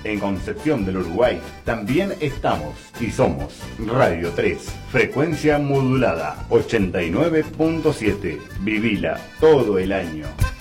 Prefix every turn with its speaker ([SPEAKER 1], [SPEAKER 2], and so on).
[SPEAKER 1] En Concepción del Uruguay también estamos y somos Radio 3, frecuencia modulada 89.7. Vivila todo el año.